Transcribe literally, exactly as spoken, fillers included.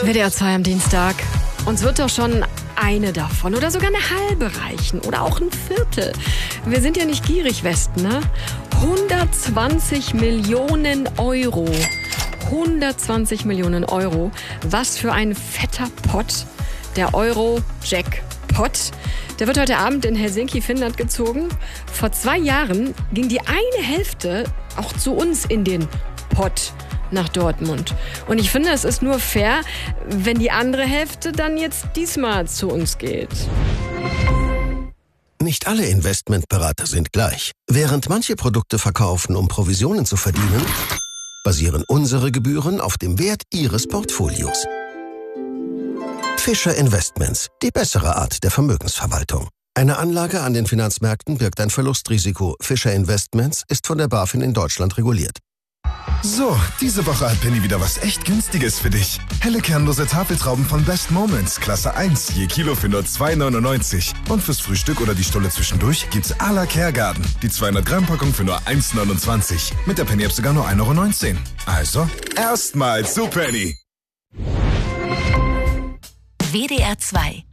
W D R zwei am Dienstag. Uns wird doch schon eine davon oder sogar eine halbe reichen oder auch ein Viertel. Wir sind ja nicht gierig, Westen, ne? hundertzwanzig Millionen Euro. hundertzwanzig Millionen Euro. Was für ein fetter Pott. Der Euro-Jackpot. Der wird heute Abend in Helsinki, Finnland gezogen. Vor zwei Jahren ging die eine Hälfte auch zu uns in den Pott nach Dortmund. Und ich finde, es ist nur fair, wenn die andere Hälfte dann jetzt diesmal zu uns geht. Nicht alle Investmentberater sind gleich. Während manche Produkte verkaufen, um Provisionen zu verdienen, basieren unsere Gebühren auf dem Wert Ihres Portfolios. Fischer Investments, die bessere Art der Vermögensverwaltung. Eine Anlage an den Finanzmärkten birgt ein Verlustrisiko. Fischer Investments ist von der BaFin in Deutschland reguliert. So, diese Woche hat Penny wieder was echt Günstiges für dich. Helle kernlose Tafeltrauben von Best Moments, Klasse eins, je Kilo für nur zwei neunundneunzig. Und fürs Frühstück oder die Stulle zwischendurch gibt's à la Kergarten. Die zweihundert Gramm Packung für nur eins neunundzwanzig. Mit der Penny-App sogar nur ein Euro neunzehn. Also, erstmal zu Penny. W D R zwei